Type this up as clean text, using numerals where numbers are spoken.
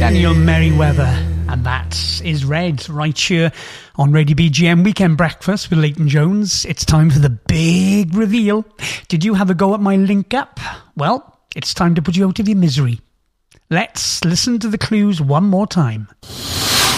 Daniel Merriweather, and that is Red, right here on Radio BGM Weekend Breakfast with Leighton Jones. It's time for the big reveal. Did you have a go at my link up? Well, it's time to put you out of your misery. Let's listen to the clues one more time.